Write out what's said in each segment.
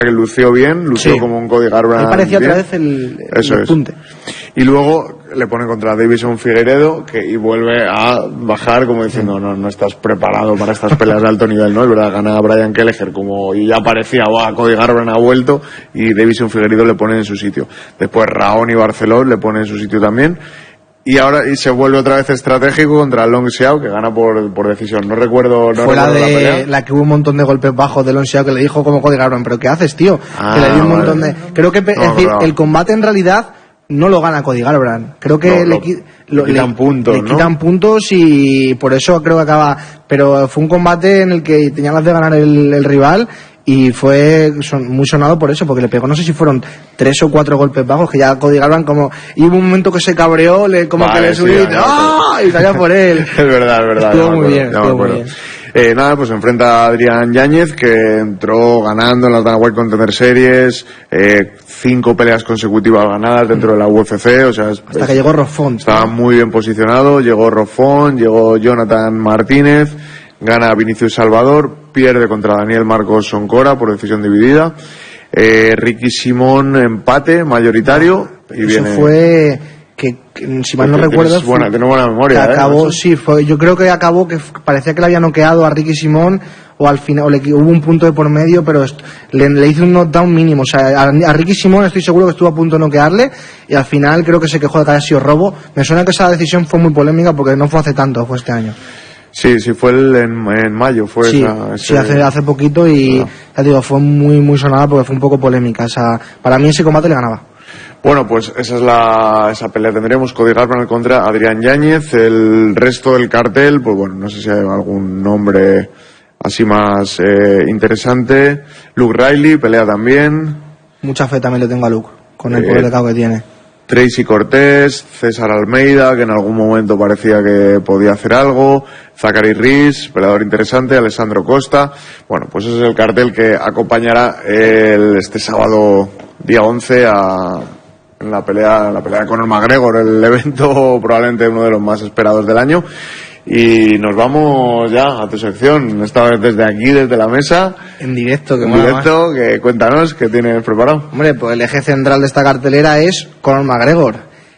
que lució bien, como un Cody Garbrandt. Me parecía otra vez el punte. Y luego le pone contra Davison Figueiredo y vuelve a bajar como diciendo no estás preparado para estas peleas de alto nivel, ¿no? Es verdad, gana a Brian Kelleher y ya parecía, Cody Garbrandt ha vuelto, y Davison Figueiredo le pone en su sitio. Después Raoni Barceló le pone en su sitio también. Y ahora se vuelve otra vez estratégico contra Long Xiao, que gana por decisión. No recuerdo la que hubo un montón de golpes bajos de Long Xiao, que le dijo como Cody Garbrandt, ¿pero qué haces, tío? Que le dio un montón de... Creo que el combate en realidad no lo gana Cody Garbrandt. Creo que le quitan puntos, ¿no? Quitan puntos y por eso creo que acaba... Pero fue un combate en el que tenía las de ganar el rival, y fue muy sonado por eso, porque le pegó, no sé si fueron 3 o 4 golpes bajos, que ya Cody Garbrandt y hubo un momento que se cabreó, que le subió y salía por él. Es verdad. Estuvo muy bien. Nada, pues enfrenta a Adrián Yáñez, que entró ganando en las Dana White Contender Series, 5 peleas consecutivas ganadas dentro de la UFC, o sea... Hasta que llegó Roffón. Estaba muy bien posicionado, llegó Roffón, llegó Jonathan Martínez, gana Vinicius Salvador, pierde contra Daniel Marcos Soncora por decisión dividida, Ricky Simón empate mayoritario, y eso fue... Que si mal no recuerdo, tiene buena memoria, acabó, yo creo que acabó que parecía que le había noqueado a Ricky Simón, o al final hubo un punto de por medio, pero le hizo un knockdown mínimo. O sea, a Ricky Simón estoy seguro que estuvo a punto de noquearle, y al final creo que se quejó de que haya sido robo. Me suena que esa decisión fue muy polémica, porque no fue hace tanto, fue este año. Sí, fue en mayo, fue hace poquito, y ya digo, fue muy muy sonada porque fue un poco polémica. Para mí ese combate le ganaba. Bueno, pues esa pelea tendremos, Cody Garbrandt contra Adrián Yáñez. El resto del cartel, pues bueno, no sé si hay algún nombre así más interesante. Luke Riley pelea también. Mucha fe también le tengo a Luke, con el poder de KO que tiene. Tracy Cortés, César Almeida, que en algún momento parecía que podía hacer algo, Zachary Rees, peleador interesante, Alessandro Costa. Bueno, pues ese es el cartel que acompañará este sábado día 11 en la pelea de Conor McGregor, el evento probablemente uno de los más esperados del año. Y nos vamos ya a tu sección, esta vez desde aquí, desde la mesa. En directo, que cuéntanos, ¿qué tienes preparado? Hombre, pues el eje central de esta cartelera es Conor McGregor.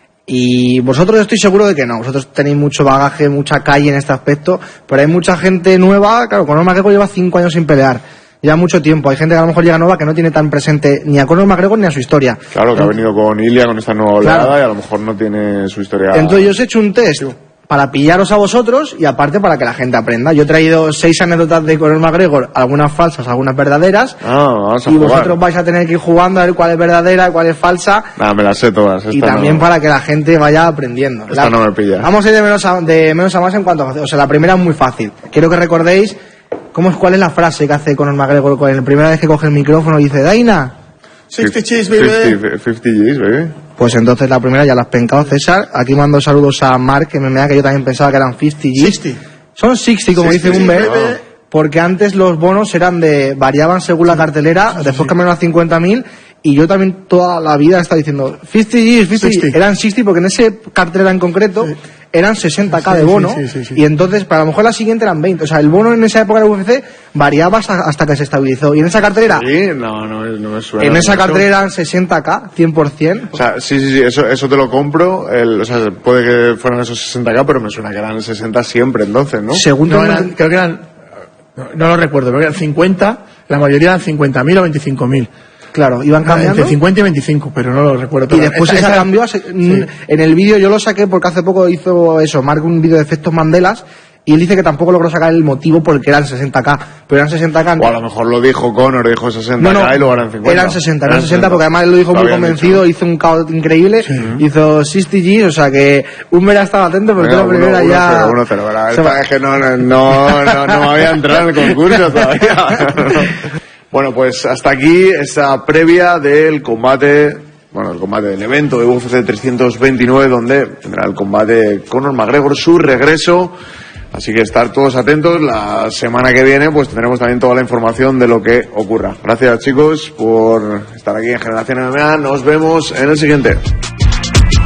Y vosotros estoy seguro de que no, vosotros tenéis mucho bagaje, mucha calle en este aspecto, pero hay mucha gente nueva. Claro, Conor McGregor lleva 5 años sin pelear. Ya mucho tiempo, hay gente que a lo mejor llega nueva que no tiene tan presente ni a Conor McGregor ni a su historia. Claro, que ha venido con Ilia, con esta nueva oleada, y a lo mejor no tiene su historia. Entonces yo os he hecho un test para pillaros a vosotros, y aparte para que la gente aprenda. Yo he traído 6 anécdotas de Conor McGregor, algunas falsas, algunas verdaderas, y vosotros vais a tener que ir jugando a ver cuál es verdadera y cuál es falsa. Me las sé todas. Y también para que la gente vaya aprendiendo. Esta no me pilla. Vamos a ir de menos a más en cuanto a... O sea, la primera es muy fácil. Quiero que recordéis cuál es la frase que hace Conor McGregor con la primera vez que coge el micrófono y dice: Daina, 60 G's, baby. 50 G's, baby. Pues entonces la primera ya la has pencado, César. Aquí mando saludos a Mark, que que yo también pensaba que eran 50 G's. 60. Son 60, como dice Humber, porque antes los bonos variaban según la cartelera, después cambiaron a 50.000, y yo también toda la vida estaba diciendo 50 G's, 50. Eran 60 porque en ese cartelera en concreto eran 60k de bono, y entonces para lo mejor la siguiente eran 20. O sea, el bono en esa época de UFC variaba hasta que se estabilizó, y en esa cartelera no me suena. En esa cartelera eran 60k 100%. O sea, sí, eso te lo compro. O sea, puede que fueran esos 60k, pero me suena que eran 60 siempre entonces, ¿no? Creo que eran, no lo recuerdo, creo que eran 50, la mayoría eran 50.000 o 25.000. Claro, iban cambiando. Entre 50 y 25, pero no lo recuerdo. Y después esa cambió. En el vídeo yo lo saqué porque hace poco hizo Mark un vídeo de efectos Mandelas, y él dice que tampoco logró sacar el motivo porque eran 60k, pero eran 60k. O a lo mejor lo dijo Conor, dijo 60k y luego eran 50. Eran 60, porque además él lo dijo muy convencido, hizo un caos increíble, hizo 60 G, o sea que Humber estaba atento porque la primera ya... 1-0, es que no me había entrado en el concurso todavía. Bueno, pues hasta aquí esa previa del combate del evento de UFC 329, donde tendrá el combate Conor McGregor, su regreso. Así que estar todos atentos. La semana que viene pues tendremos también toda la información de lo que ocurra. Gracias, chicos, por estar aquí en Generación MMA. Nos vemos en el siguiente.